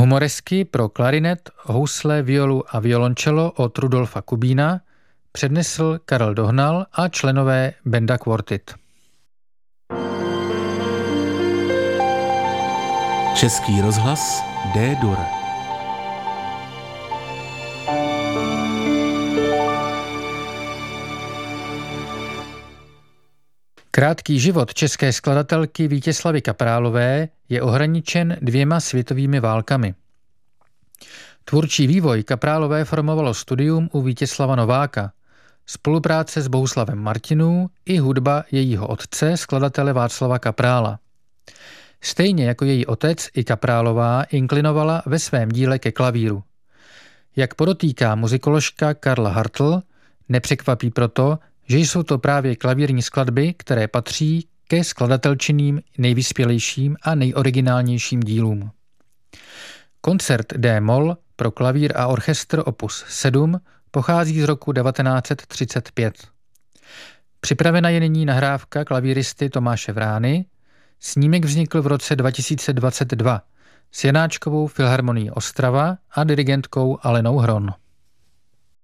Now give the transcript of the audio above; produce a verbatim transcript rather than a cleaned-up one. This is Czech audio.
Humoresky pro klarinet, housle, violu a violoncello od Rudolfa Kubína přednesl Karel Dohnal a členové Benda Quartet. Český rozhlas D-dur. Krátký život české skladatelky Vítězslavy Kaprálové je ohraničen dvěma světovými válkami. Tvůrčí vývoj Kaprálové formovalo studium u Vítězslava Nováka, spolupráce s Bohuslavem Martinů i hudba jejího otce, skladatele Václava Kaprála. Stejně jako její otec i Kaprálová inklinovala ve svém díle ke klavíru. Jak podotýká muzikoložka Karla Hartl, nepřekvapí proto, že jsou to právě klavírní skladby, které patří ke skladatelčiným nejvyspělejším a nejoriginálnějším dílům. Koncert D-moll pro klavír a orchestr opus sedm pochází z roku devatenáct set třicet pět. Připravena je nyní nahrávka klavíristy Tomáše Vrány. Snímek vznikl v roce dva tisíce dvacet dva s Janáčkovou filharmonií Ostrava a dirigentkou Alenou Hron.